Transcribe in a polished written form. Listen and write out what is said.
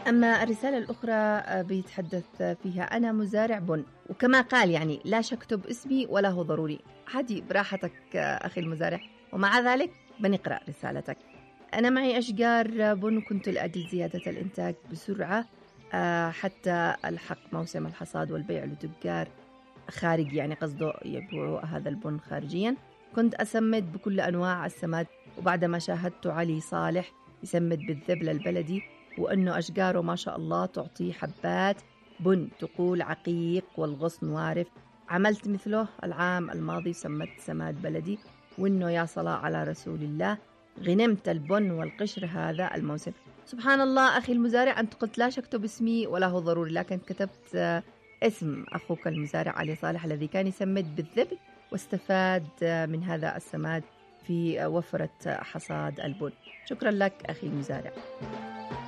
أما الرسالة الأخرى بيتحدث فيها: أنا مزارع بن، وكما قال يعني لا شكتب اسمي ولا هو ضروري. عادي براحتك أخي المزارع، ومع ذلك بنقرأ رسالتك. أنا معي أشجار بن، كنت لأجل زيادة الإنتاج بسرعة حتى الحق موسم الحصاد والبيع لتجار خارج، يعني قصده يبيعوا هذا البن خارجيا. كنت أسمد بكل أنواع السماد، وبعدما شاهدت علي صالح يسمد بالذبل البلدي وأنه أشجاره ما شاء الله تعطي حبات بن تقول عقيق والغصن وارف، عملت مثله العام الماضي، سمدت سماد بلدي، وأنه يا صلاة على رسول الله غنمت البن والقشر هذا الموسم. سبحان الله أخي المزارع، أنت قلت لا شكتب اسمي ولا هو ضروري، لكن كتبت اسم أخوك المزارع علي صالح الذي كان يسمد بالذبل واستفاد من هذا السماد في وفرة حصاد البن. شكرا لك أخي المزارع.